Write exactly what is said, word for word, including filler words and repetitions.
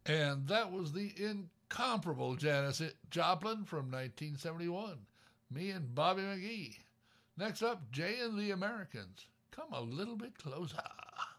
And that was the incomparable Janis Joplin from nineteen seventy-one. Me and Bobby McGee. Next up, Jay and the Americans. Come a little bit closer.